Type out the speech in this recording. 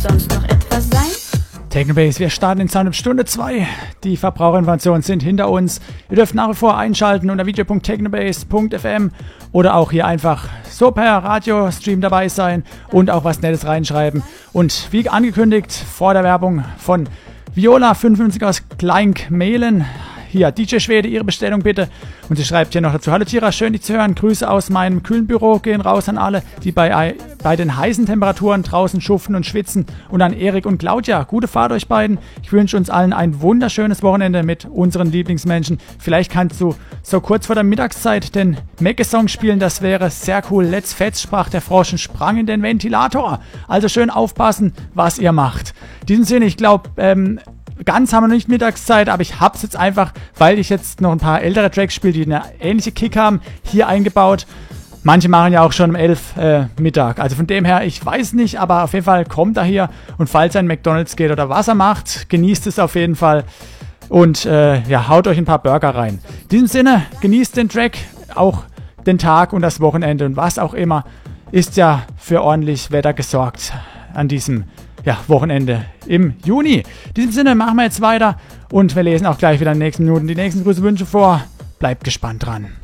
sonst noch etwas sein? Technobase, wir starten in Sound Stunde 2. Die Verbraucherinformationen sind hinter uns. Ihr dürft nach wie vor einschalten unter video.technobase.fm oder auch hier einfach so per Radiostream dabei sein und auch was Nettes reinschreiben. Und wie angekündigt, vor der Werbung von Viola 55 aus Kleinkmehlen. Hier, DJ Schwede, Ihre Bestellung bitte. Und sie schreibt hier noch dazu: Hallo Tira, schön dich zu hören. Grüße aus meinem kühlen Büro gehen raus an alle, die bei den heißen Temperaturen draußen schuften und schwitzen. Und an Erik und Claudia. Gute Fahrt euch beiden. Ich wünsche uns allen ein wunderschönes Wochenende mit unseren Lieblingsmenschen. Vielleicht kannst du so kurz vor der Mittagszeit den Mecke-Song spielen. Das wäre sehr cool. Let's Fetz, sprach der Frosch und sprang in den Ventilator. Also schön aufpassen, was ihr macht. In diesem Sinne, ich glaube, ganz haben wir noch nicht Mittagszeit, aber ich hab's jetzt einfach, weil ich jetzt noch ein paar ältere Tracks spiele, die eine ähnliche Kick haben, hier eingebaut. Manche machen ja auch schon um 11 Mittag. Also von dem her, ich weiß nicht, aber auf jeden Fall kommt er hier. Und falls er in McDonald's geht oder was er macht, genießt es auf jeden Fall. Und haut euch ein paar Burger rein. In diesem Sinne, genießt den Track, auch den Tag und das Wochenende und was auch immer. Ist ja für ordentlich Wetter gesorgt an diesem Wochenende im Juni. In diesem Sinne machen wir jetzt weiter und wir lesen auch gleich wieder in den nächsten Minuten die nächsten Grüße, Wünsche vor. Bleibt gespannt dran.